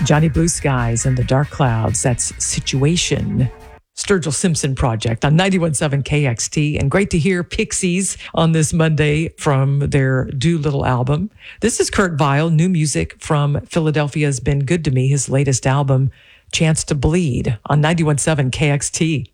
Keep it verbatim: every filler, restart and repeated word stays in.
Johnny Blue Skies and the Dark Clouds. That's Situation. Sturgill Simpson Project on ninety-one point seven K X T. And great to hear Pixies on this Monday from their Doolittle album. This is Kurt Vile, new music from Philadelphia's Been Good to Me, his latest album, Chance to Bleed, on ninety-one point seven K X T.